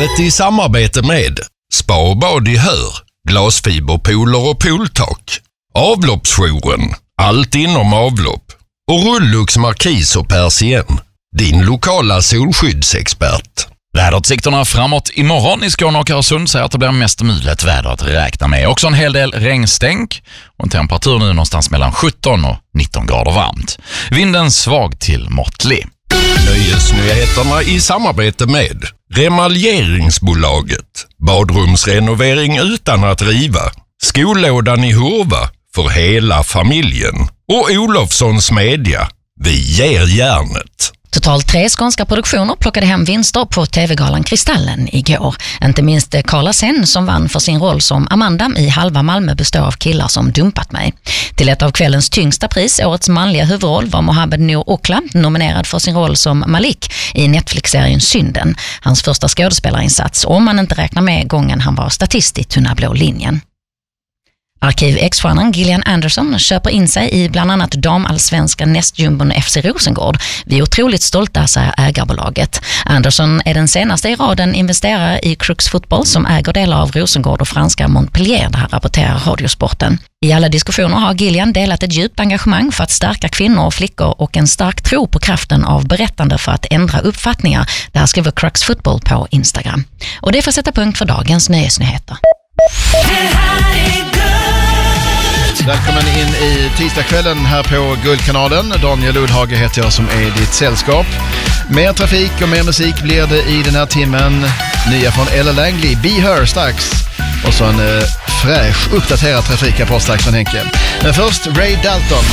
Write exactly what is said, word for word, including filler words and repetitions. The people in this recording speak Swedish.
Programmet i samarbete med Spa och bad i Hör, glasfiberpooler och pooltak, Avloppsjouren, allt inom avlopp och Rullux Markis och Persien, din lokala solskyddsexpert. Väderutsikterna framåt imorgon i Skåne och Öresund säger att det blir mest mulet väder att räkna med. Också en hel del regnstänk och en temperatur nu någonstans mellan sjutton och nitton grader varmt. Vinden svag till måttlig. Nöjesnyheterna i samarbete med Remaljeringsbolaget, badrumsrenovering utan att riva, Skolådan i Hurva för hela familjen och Olofssons Media, vi ger järnet. Totalt tre skånska produktioner plockade hem vinster på tv-galan Kristallen igår. Inte minst Carla Sen som vann för sin roll som Amanda i Halva Malmö består av killar som dumpat mig. Till ett av kvällens tyngsta pris, årets manliga huvudroll, var Mohamed Noor Okla nominerad för sin roll som Malik i Netflix-serien Synden. Hans första skådespelarinsats, om man inte räknar med gången han var statist i Tunna blå linjen. Arkiv-ex-stjärnan Gillian Anderson köper in sig i bland annat damallsvenska nästjumbon F C Rosengård. Vi är otroligt stolta, säger ägarbolaget. Anderson är den senaste i raden investerare i Crux Football som äger delar av Rosengård och franska Montpellier, det här rapporterar Radiosporten. I alla diskussioner har Gillian delat ett djupt engagemang för att stärka kvinnor och flickor och en stark tro på kraften av berättande för att ändra uppfattningar. Det här skriver Crux Football på Instagram. Och det får sätta punkt för dagens nöjesnyheter. Välkommen in i tisdagskvällen här på Guldkanalen. Daniel Ullhage heter jag som är ditt sällskap. Mer trafik och mer musik blir det i den här timmen. Nya från Ella Langley, Be Her strax. Och så en eh, fräsch uppdaterad trafikrapport strax från Henke. Men först Ray Dalton.